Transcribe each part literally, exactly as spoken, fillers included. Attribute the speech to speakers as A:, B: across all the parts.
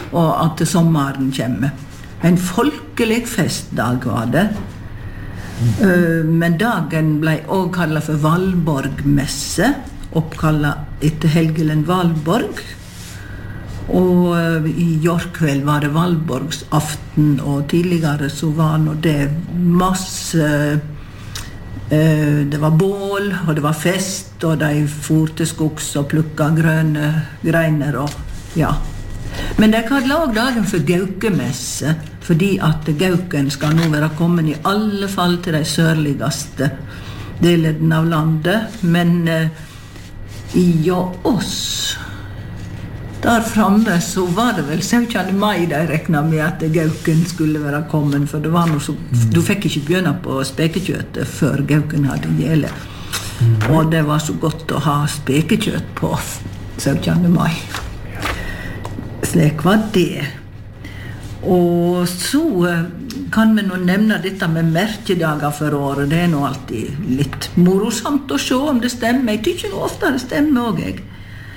A: og at sommeren kommer. En folkelig festdag var det. Mm. Men dagen ble også kallet for Valborgmesse, oppkallet etter Helgelen Valborg. Og i Jorkveld var det Valborgsaften, og tidligere så var nå det masse... Det var bål, og det var fest, og de for til skogs og plukka grønne greiner, og ja. Men de kallet også dagen for Gaukemesse, fordi at Gauken skal nå være kommet i alle fall til de sørligste delene av landet, men ja, oss der framme så var det vel syvende mai de regnet med at Gauken skulle være kommet, for det var noe så, du fikk ikke begynne på spekekjøttet før Gauken hadde gjele. Mm. Og det var så godt å ha spekekjøtt på syvende mai. Slik var det. Og så kan vi nå nevne dette med merkedager for året. Det er nå alltid litt morosamt å se om det stemmer. Jeg tykker nå ofte det stemmer også, jeg.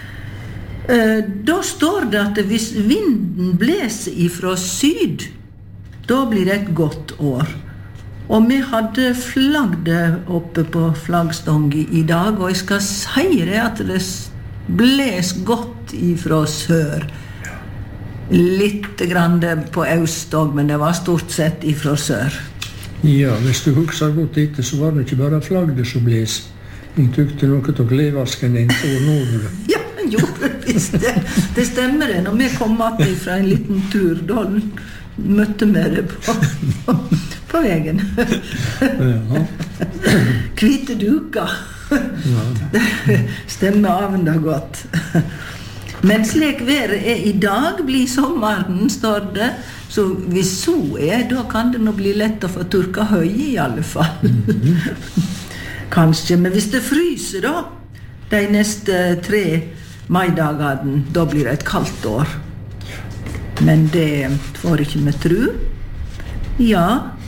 A: Da står det at hvis vinden bleser ifra syd, da blir det et godt år. Og vi hadde flagget oppe på flaggstången i dag, og jeg skal si det at det bles godt ifra sør. Litt grann på øst også, men det var stort sett ifra sør.
B: Ja, hvis du husker godt etter, så var det ikke bare flagget som bles. Jeg tykte noe til klevasken inn på nordover.
A: Ja, jo, visst det. Det stemmer det. Når vi kom att fra en liten tur, da møtte vi det på, på, på veien. Ja. Hvite duker. Ja. Det stemmer av det godt. Men slik været er i dag, blir sommeren, står det. Så hvis så er, da kan det nå bli lett å få turka høye i alle fall. Mm-hmm. Kanskje, men hvis det fryser da, de neste tre maidagene, da blir det et kaldt år. Men det får ikke vi tro. Ja,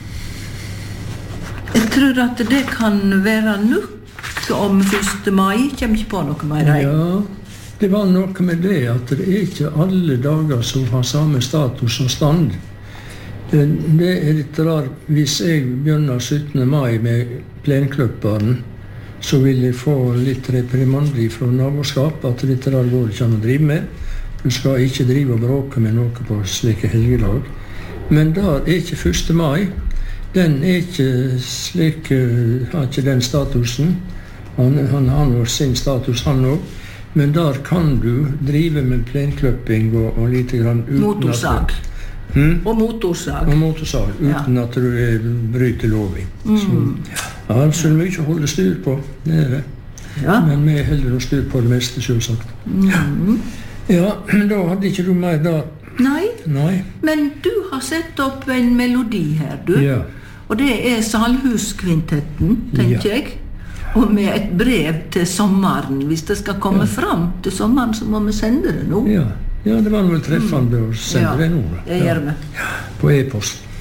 A: jeg tror at det kan være nok om første mai. Jeg kommer ikke på noe mer.
B: Ja, det var noe med det at det er ikke alle dager som har samme status og stand. Det er litt rar. Hvis jeg begynner syttende mai med plenklubberen, så vil jeg få litt reprimandri fra naboskap, at dette der går ikke an å drive med. Du skal ikke drive og bråke med noe på slike helgelag. Men der er ikke første mai. Den er ikke slik, har ikke den statusen. Han, han har nå sin status, han også. Men der kan du drive med plenklubbing og, og lite grann uten
A: motorsag.
B: At Hmm?
A: Og motorsag.
B: Og motorsag, uten ja. At du er, bryter loven. Mm. Så, ja, altså det er mye å holde styr på, det er det. Ja. Men vi holder å styr på det meste, selvsagt. Mm. Ja, men da hadde ikke du mer da.
A: Nei.
B: Nei,
A: men du har sett opp en melodi her, du.
B: Ja.
A: Og det er Salhuskvintetten, tenker ja. Jeg. Og med et brev til sommeren. Hvis det skal komme ja. Fram til sommeren, så må vi sende det nå.
B: Ja. Ja, det var vel treffende å sende
A: ja,
B: det nå.
A: det gjør vi.
B: Ja, på e-post.